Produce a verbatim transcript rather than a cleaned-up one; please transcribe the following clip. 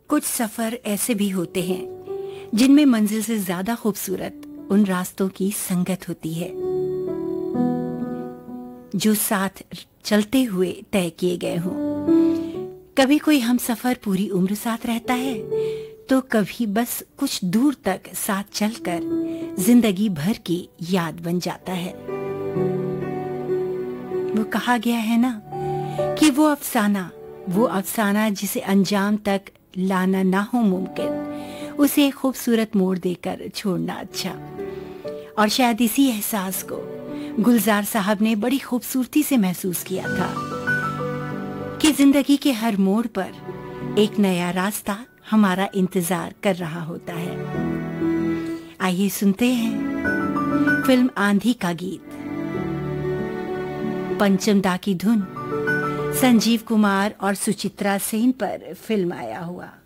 कुछ सफर ऐसे भी होते हैं जिनमें मंजिल से ज्यादा खूबसूरत उन रास्तों की संगत होती है जो साथ चलते हुए तय किए गए हों। कभी कोई हम सफर पूरी उम्र साथ रहता है तो कभी बस कुछ दूर तक साथ चलकर जिंदगी भर की याद बन जाता है। वो कहा गया है ना कि वो अफसाना वो अफसाना जिसे अंजाम तक लाना ना हो मुमकिन, उसे खूबसूरत मोड़ देकर छोड़ना अच्छा। और शायद इसी एहसास को गुलजार साहब ने बड़ी खूबसूरती से महसूस किया था कि जिंदगी के हर मोड़ पर एक नया रास्ता हमारा इंतजार कर रहा होता है। आइए सुनते हैं फिल्म आंधी का गीत। पंचम दा की धुन, संजीव कुमार और सुचित्रा सेन पर फिल्म आया हुआ।